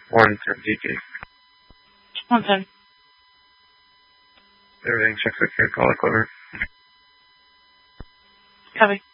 110 DT. 110. Everything checks okay. Call it Clover. Copy.